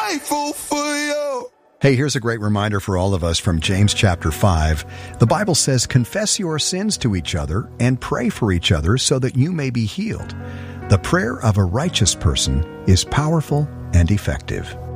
grateful for you. Hey, here's a great reminder for all of us from James chapter 5. The Bible says, confess your sins to each other and pray for each other so that you may be healed. The prayer of a righteous person is powerful and effective.